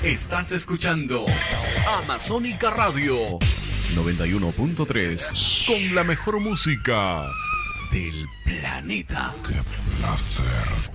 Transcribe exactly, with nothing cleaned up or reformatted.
Estás escuchando Amazónica Radio noventa y uno punto tres con la mejor música del planeta. ¡Qué placer!